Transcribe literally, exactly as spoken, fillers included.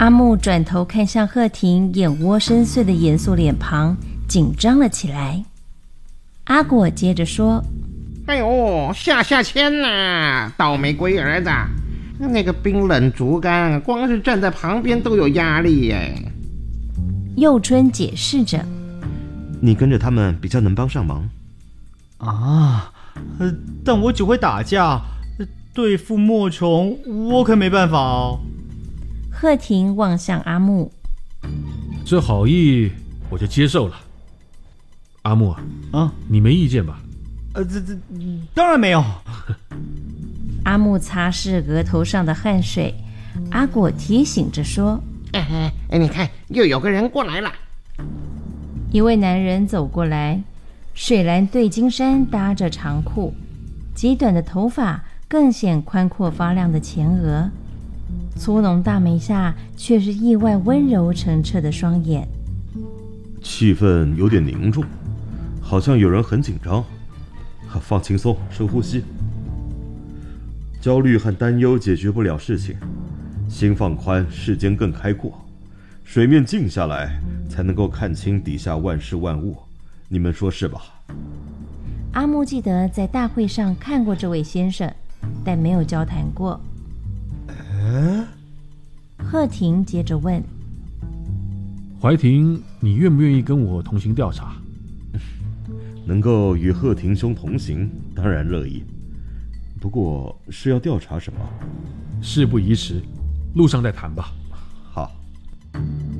阿木转头看向贺婷眼窝深邃的严肃脸庞，紧张了起来。阿果接着说： 哎呦，下下签呐，倒霉龟儿子，那个冰冷竹竿光是站在旁边都有压力耶。 佑春解释着： 你跟着他们比较能帮上忙啊，呃，但我只会打架，对付莫虫我可没办法哦。 贺婷望向阿木： 这好意我就接受了。阿木啊， 啊， 你没意见吧？ 呃，这这当然没有。 阿木擦拭额头上的汗水，阿果提醒着说： 哎哎，你看，又有个人过来了。 一位男人走过来，水蓝对襟衫搭着长裤，极短的头发更显宽阔发亮的前额，粗浓大眉下却是意外温柔澄澈的双眼。 气氛有点凝重，好像有人很紧张。放轻松，深呼吸。焦虑和担忧解决不了事情，心放宽，世间更开阔。水面静下来，才能够看清底下万事万物。你们说是吧？ 阿木记得在大会上看过这位先生，但没有交谈过。 呃， 贺婷接着问： 怀婷，你愿不愿意跟我同行调查？ 能够与贺廷兄同行，当然乐意。不过是要调查什么？ 事不宜迟，路上再谈吧。